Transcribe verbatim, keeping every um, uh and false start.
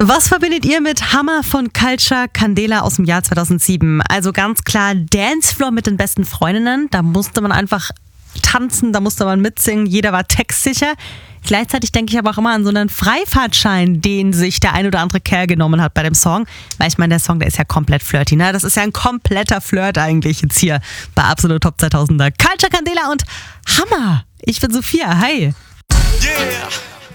Was verbindet ihr mit Hammer von Culture Candela aus dem Jahr zweitausendsieben? Also ganz klar Dancefloor mit den besten Freundinnen. Da musste man einfach tanzen, da musste man mitsingen, jeder war textsicher. Gleichzeitig denke ich aber auch immer an so einen Freifahrtschein, den sich der ein oder andere Kerl genommen hat bei dem Song. Weil ich meine, der Song, der ist ja komplett flirty, ne? Das ist ja ein kompletter Flirt eigentlich jetzt hier bei Absolut Top zweitausender. Culture Candela und Hammer. Ich bin Sophia, hi. Yeah.